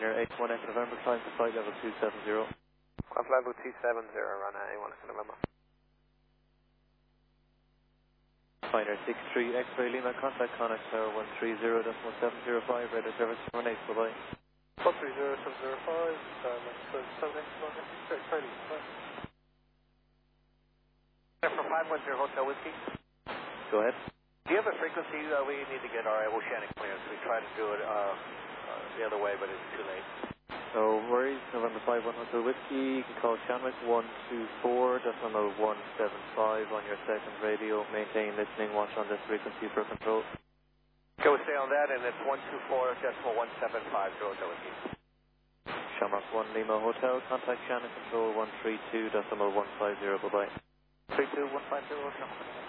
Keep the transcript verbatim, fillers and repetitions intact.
Pioneer eight one X November, climb to flight level two seven zero. Climb level two seven zero, run A one X November. Pioneer six three X-ray Lima, contact Connex Tower one three zero point seven zero five, radar service one eight, bye bye. one three zero seven zero five, seven X, one X, Charlie, bye. From five one zero Hotel Whiskey. Go ahead. Do you have a frequency uh, we need to get our oceanic clearance? We tried to do it uh, uh, the other way, but it's too late. No worries. November five one Hotel Whiskey. You can call Shanwick one two four decimal one seven five on your second radio. Maintain listening watch on this frequency for control. Okay, we'll stay on that, and it's one two four decimal one seven five to Hotel Whiskey. Shamrock one Lima Hotel. Contact Shannon Control one three two decimal one five zero. Bye bye. three two one five zero, Shamrock.